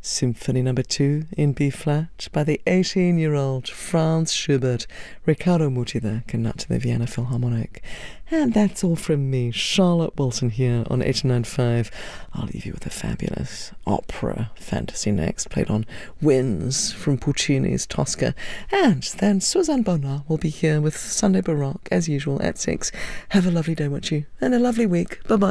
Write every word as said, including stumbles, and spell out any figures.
Symphony Number Two in B-flat by the eighteen-year-old Franz Schubert, Riccardo Muti there, conducting the Vienna Philharmonic. And that's all from me, Charlotte Wilson here on eighty-nine point five. I'll leave you with a fabulous opera fantasy next, played on winds from Puccini's Tosca. And then Suzanne Bonnard will be here with Sunday Baroque, as usual, at six. Have a lovely day, won't you? And a lovely week. Bye-bye.